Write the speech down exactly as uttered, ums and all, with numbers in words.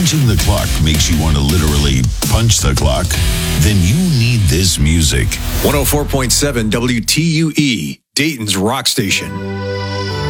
punching the clock makes you want to literally punch the clock, then you need this music. one oh four point seven W T U E, Dayton's rock station.